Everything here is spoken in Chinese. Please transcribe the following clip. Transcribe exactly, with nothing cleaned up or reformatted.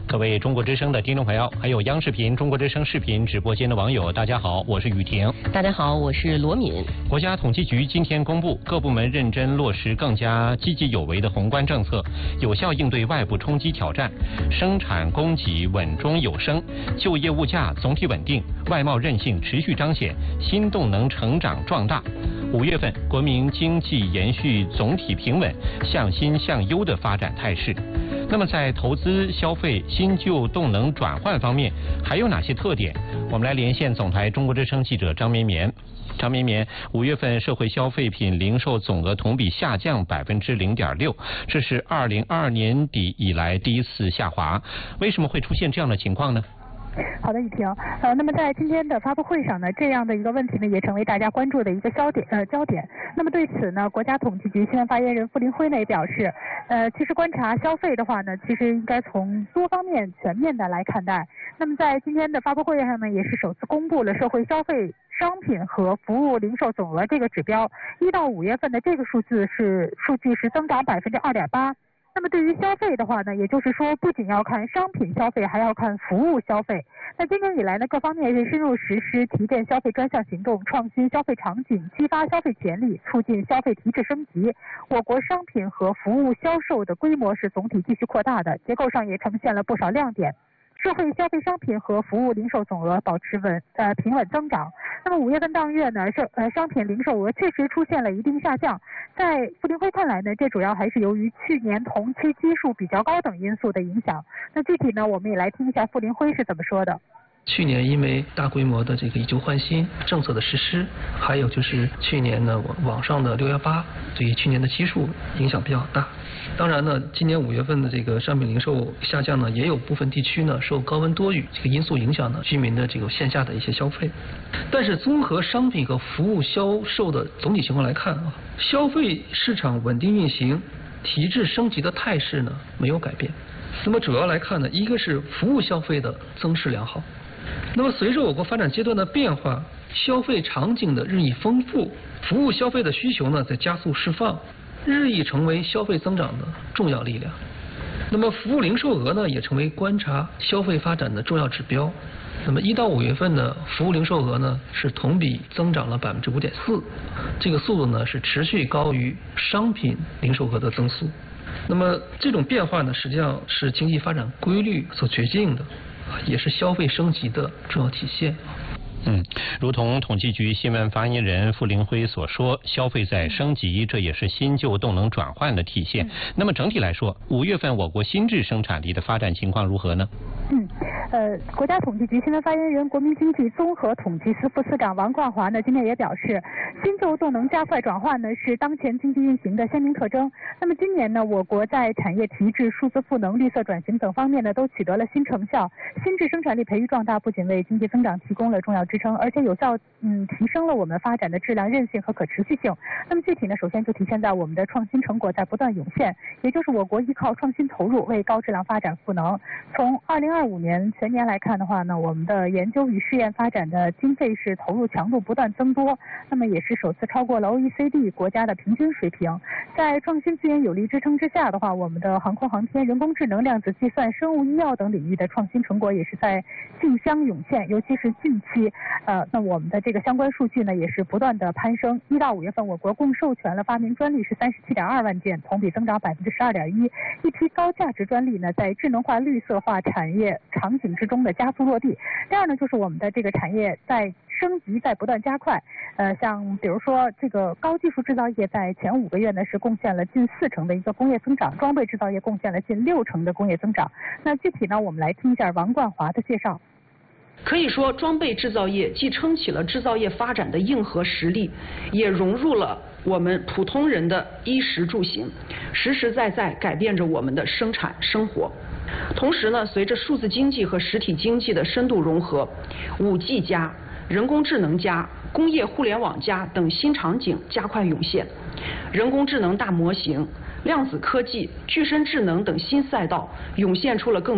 各位中国之声的听众朋友，还有央视频中国之声视频直播间的网友，大家好，我是雨婷。 大家好，我是罗敏。 国家统计局今天公布，各部门认真落实更加积极有为的宏观政策，有效应对外部冲击挑战，生产供给稳中有升，就业物价总体稳定，外贸韧性持续彰显，新动能成长壮大。五月份，国民经济延续总体平稳、向新向优的发展态势。那么在投资、消费、新旧动能转换方面，还有哪些特点？我们来连线总台中国之声记者张绵绵。张绵绵，五月份社会消费品零售总额同比下降百分之零点六，这是二零二二年底以来第一次下滑。为什么会出现这样的情况呢？ 好的，雨婷。呃，那么在今天的发布会上呢，这样的一个问题呢，也成为大家关注的一个焦点呃焦点。那么对此呢，国家统计局新闻发言人傅林辉呢也表示，呃，其实观察消费的话呢，其实应该从多方面全面的来看待。那么在今天的发布会上呢，也是首次公布了社会消费商品和服务零售总额这个指标，一到五月份的这个数字是数据是增长百分之二点八。那么对于消费的话呢，也就是说不仅要看商品消费，还要看服务消费。那今年以来呢，各方面是深入实施提振消费专项行动，创新消费场景，激发消费潜力，促进消费提质升级。我国商品和服务销售的规模是总体继续扩大的，结构上也呈现了不少亮点。社会消费商品和服务零售总额保持稳呃平稳增长。那么五月份当月呢，社呃商品零售额确实出现了一定下降。在傅林辉看来呢，这主要还是由于去年同期基数比较高等因素的影响。那具体呢，我们也来听一下傅林辉是怎么说的。 去年因为大规模的这个以旧换新政策的实施，还有就是去年呢网上的六一八，对于去年的基数影响比较大。当然呢，今年五月份的这个商品零售下降呢，也有部分地区呢受高温多雨这个因素影响呢，居民的这个线下的一些消费。但是综合商品和服务销售的总体情况来看啊，消费市场稳定运行、提质升级的态势呢没有改变。那么主要来看呢，一个是服务消费的增势良好。那么随着我国发展阶段的变化，消费场景的日益丰富，服务消费的需求呢在加速释放，日益成为消费增长的重要力量。那么服务零售额呢也成为观察消费发展的重要指标。那么一到五月份呢，服务零售额呢是同比增长了百分之五点四，这个速度呢是持续高于商品零售额的增速。那么这种变化呢，实际上是经济发展规律所决定的，也是消费升级的重要体现。 嗯，如同统计局新闻发言人傅林辉所说，消费在升级，这也是新旧动能转换的体现。那么整体来说，五月份我国新质生产力的发展情况如何呢？ 嗯，呃，国家统计局新闻发言人、国民经济综合统计司副司长王冠华呢，今天也表示，新旧动能加快转换呢是当前经济运行的鲜明特征。那么今年呢，我国在产业提质、数字赋能、绿色转型等方面呢，都取得了新成效。新质生产力培育壮大，不仅为经济增长提供了重要支撑，而且有效嗯提升了我们发展的质量、韧性和可持续性。那么具体呢，首先就体现在我们的创新成果在不断涌现，也就是我国依靠创新投入为高质量发展赋能。从二零二五年全年来看的话呢，我们的研究与试验发展的经费是投入强度不断增多，那么也是首次超过了 O E C D 国家的平均水平。在创新资源有力支撑之下的话，我们的航空航天、人工智能、量子计算、生物医药等领域的创新成果也是在竞相涌现，尤其是近期，呃，那我们的这个相关数据呢也是不断的攀升。一到五月份，我国共授权了发明专利是三十七点二万件，同比增长百分之十二点一。一批高价值专利呢，在智能化、绿色化产业场景之中的加速落地。第二呢，就是我们的这个产业在升级在不断加快，呃，像比如说这个高技术制造业在前五个月呢是贡献了近四成的一个工业增长，装备制造业贡献了近六成的工业增长。那具体呢，我们来听一下王冠华的介绍。 可以说，装备制造业既撑起了制造业发展的硬核实力，也融入了我们普通人的衣食住行，实实在在改变着我们的生产生活。同时呢，随着数字经济和实体经济的深度融合， 五 G 加、人工智能加、工业互联网加等新场景加快涌现，人工智能大模型、量子科技、具身智能等新赛道涌现出了更